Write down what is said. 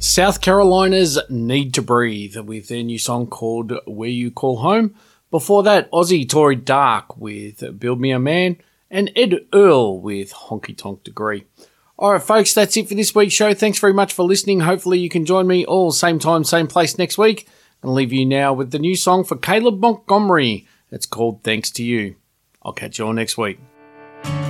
South Carolina's Need to Breathe with their new song called Where You Call Home. Before that, Aussie Tory Dark with Build Me a Man and Ed Earl with Honky Tonk Degree. Alright folks, that's it for this week's show. Thanks very much for listening. Hopefully you can join me all same time, same place next week. I'll leave you now with the new song for Caleb Montgomery. It's called Thanks to You. I'll catch you all next week.